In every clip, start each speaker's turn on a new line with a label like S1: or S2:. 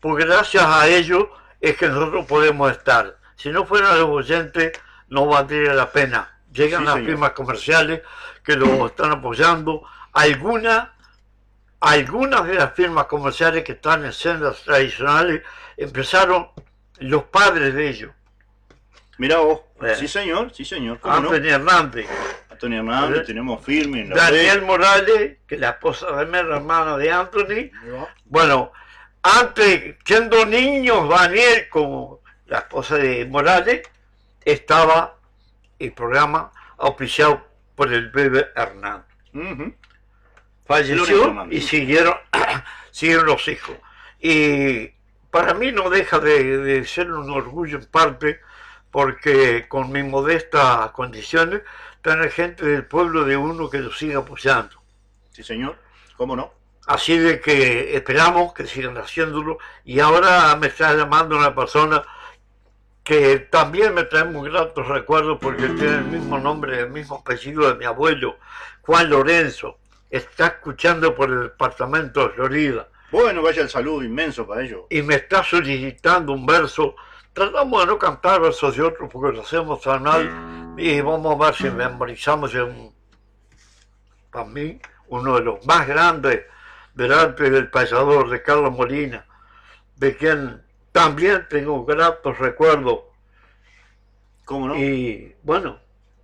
S1: porque gracias a ellos es que nosotros podemos estar. Si no fueran los oyentes, no valdría la pena. Llegan las firmas comerciales que lo están apoyando. Algunas de las firmas comerciales que están en sendas tradicionales empezaron los padres de ellos.
S2: Mirá vos, sí señor,
S1: Anthony Hernández.
S2: Anthony Hernández, tenemos firme.
S1: Daniel Morales, que es la esposa de Mer, hermana de Anthony. Bueno, antes, siendo niños, Daniel, como la esposa de Morales, estaba el programa auspiciado por el bebé Hernández. Falleció y siguieron los hijos. Y para mí no deja de ser un orgullo en parte, porque con mis modestas condiciones, tener gente del pueblo de uno que lo siga apoyando.
S2: Sí, señor, ¿cómo no?
S1: Así de que esperamos que sigan haciéndolo. Y ahora me está llamando una persona que también me trae muy gratos recuerdos, porque tiene el mismo nombre, el mismo apellido de mi abuelo, Juan Lorenzo. Está escuchando por el departamento de Florida.
S2: Bueno, vaya el saludo inmenso para ellos.
S1: Y me está solicitando un verso. Tratamos de no cantar versos de otros porque lo hacemos tan mal, y vamos a ver si memorizamos para mí, uno de los más grandes del arte del payador, de Carlos Molina, de quien también tengo gratos recuerdos.
S2: ¿Cómo no?
S1: Y bueno,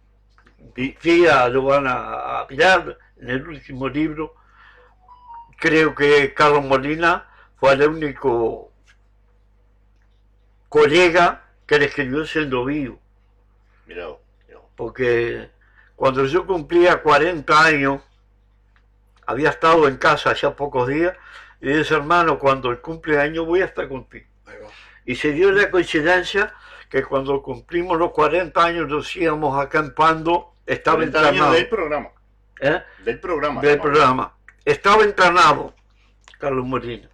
S1: lo van a mirar en el último libro. Creo que Carlos Molina fue el único colega que le escribió siendo vivo.
S2: Mirá.
S1: Porque cuando yo cumplía 40 años, había estado en casa hacía pocos días, y dice: hermano, cuando el cumpleaños voy a estar contigo. Y se dio la coincidencia que cuando cumplimos los 40 años, nos íbamos acampando, estaba internado.
S2: Del programa. Del programa.
S1: Estaba internado Carlos Molina.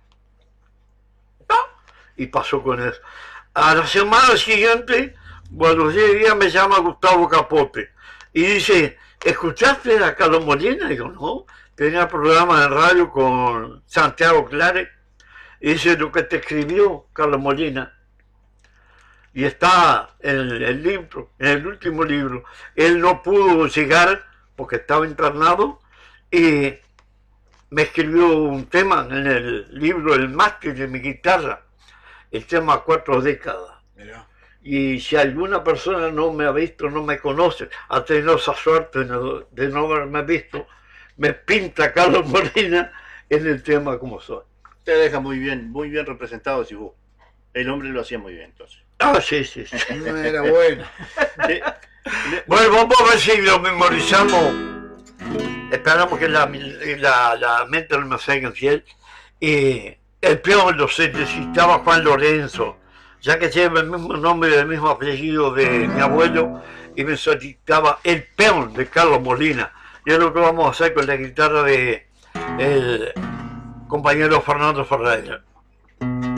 S1: Y pasó con eso. A la semana siguiente, bueno, los 10 días me llama Gustavo Capote y dice: ¿escuchaste a Carlos Molina? Y digo: no, tenía programa en radio con Santiago Clare. Y dice: lo que te escribió Carlos Molina. Y está en el libro, en el último libro. Él no pudo llegar porque estaba internado, y me escribió un tema en el libro, el mástil de mi guitarra, el tema 4 décadas.
S3: Mirá.
S1: Y si alguna persona no me ha visto, no me conoce, ha tenido esa suerte de no haberme visto, me pinta Carlos Molina en el tema como soy.
S2: Te deja muy bien representado, si vos. El hombre lo hacía muy bien, entonces.
S1: Ah, sí.
S3: No era bueno.
S1: Bueno, vamos a ver si lo memorizamos. Esperamos que la mente no me sea infiel. Y el peón lo necesitaba Juan Lorenzo, ya que lleva el mismo nombre y el mismo apellido de mi abuelo, y me solicitaba el peón de Carlos Molina. Y es lo que vamos a hacer con la guitarra de el compañero Fernando Ferreira.